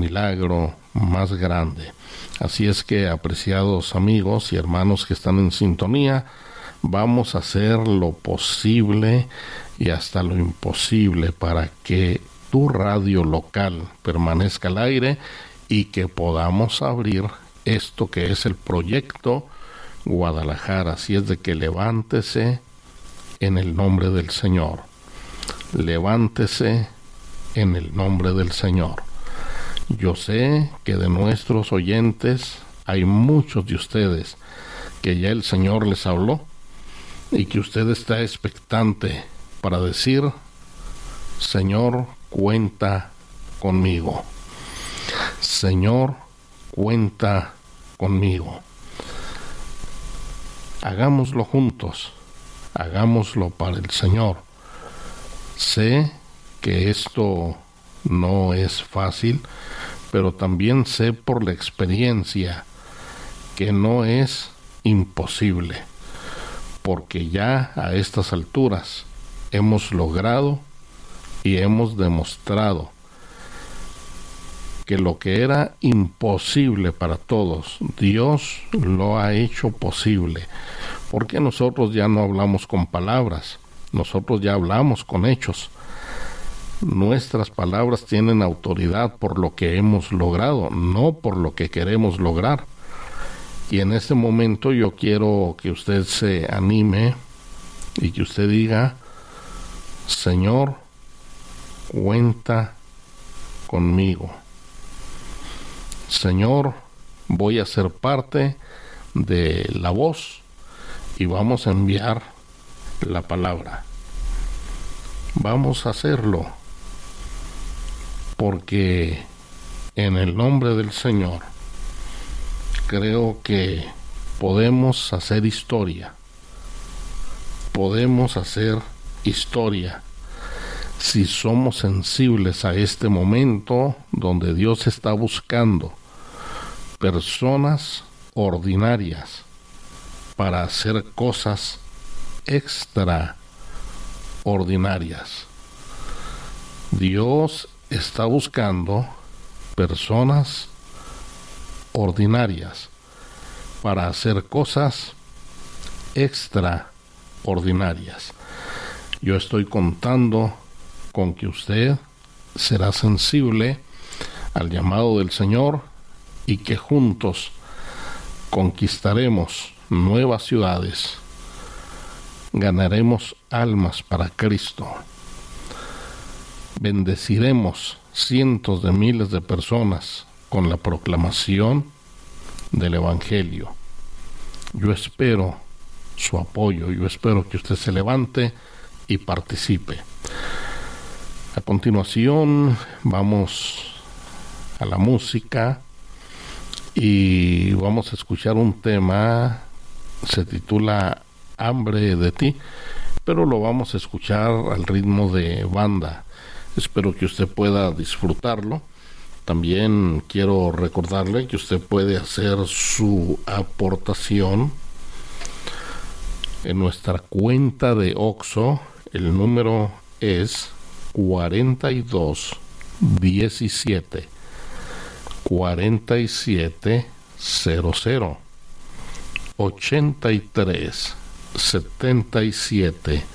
milagro más grande. Así es que, apreciados amigos y hermanos que están en sintonía, vamos a hacer lo posible y hasta lo imposible para que tu radio local permanezca al aire y que podamos abrir esto que es el proyecto Guadalajara. Así es de que levántese en el nombre del Señor. Levántese en el nombre del Señor. Yo sé que de nuestros oyentes hay muchos de ustedes que ya el Señor les habló y que usted está expectante para decir: Señor, cuenta conmigo. Señor, cuenta conmigo. Hagámoslo juntos, hagámoslo para el Señor. Sé que esto no es fácil, pero también sé por la experiencia que no es imposible, porque ya a estas alturas hemos logrado y hemos demostrado que lo que era imposible para todos, Dios lo ha hecho posible, porque nosotros ya no hablamos con palabras, nosotros ya hablamos con hechos. Nuestras palabras tienen autoridad por lo que hemos logrado, no por lo que queremos lograr. Y en este momento yo quiero que usted se anime y que usted diga: Señor, cuenta conmigo. Señor, voy a ser parte de la voz y vamos a enviar la palabra. Vamos a hacerlo, porque en el nombre del Señor creo que podemos hacer historia. Podemos hacer historia si somos sensibles a este momento donde Dios está buscando personas ordinarias para hacer cosas extraordinarias. Dios está buscando personas ordinarias para hacer cosas extraordinarias. Yo estoy contando con que usted será sensible al llamado del Señor y que juntos conquistaremos nuevas ciudades, ganaremos almas para Cristo, bendeciremos cientos de miles de personas con la proclamación del Evangelio. Yo espero su apoyo, yo espero que usted se levante y participe. A continuación vamos a la música y vamos a escuchar un tema, se titula Hambre de ti, pero lo vamos a escuchar al ritmo de banda. Espero que usted pueda disfrutarlo. También quiero recordarle que usted puede hacer su aportación en nuestra cuenta de OXXO. El número es 4217 4700 83 77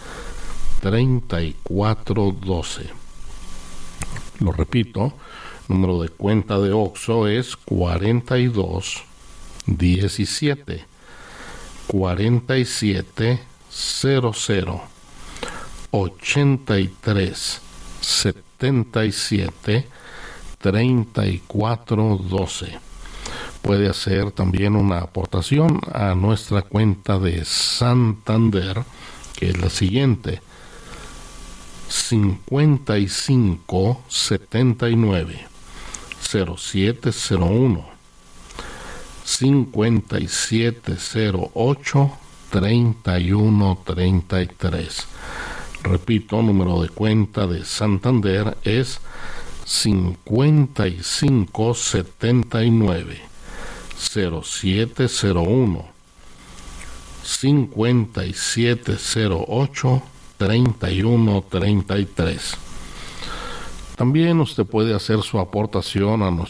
3412. Lo repito, número de cuenta de OXXO es 4217 4700 83 77 3412. Puede hacer también una aportación a nuestra cuenta de Santander, que es la siguiente: 5579 0701 5708 3133. Repito, número de cuenta de Santander es 5579 0701 5708 3133. También usted puede hacer su aportación a nuestro